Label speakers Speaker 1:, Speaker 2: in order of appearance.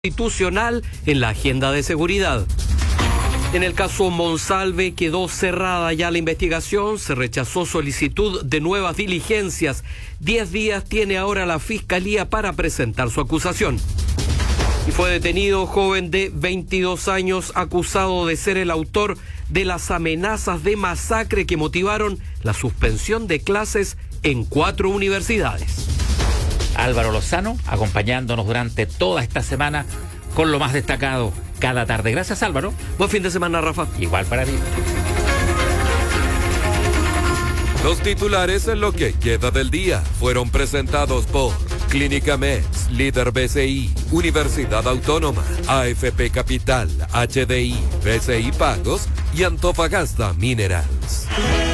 Speaker 1: Constitucional en la agenda de seguridad. En el caso Monsalve quedó cerrada ya la investigación, se rechazó solicitud de nuevas diligencias. 10 días tiene ahora la Fiscalía para presentar su acusación. Y fue detenido joven de 22 años acusado de ser el autor de las amenazas de masacre que motivaron la suspensión de clases en 4 universidades.
Speaker 2: Álvaro Lozano, acompañándonos durante toda esta semana con lo más destacado cada tarde. Gracias, Álvaro.
Speaker 1: Buen fin de semana, Rafa.
Speaker 2: Igual para ti.
Speaker 3: Los titulares en lo que queda del día fueron presentados por Clínica MEX, Líder BCI, Universidad Autónoma, AFP Capital, HDI, BCI Pagos y Antofagasta Minerals.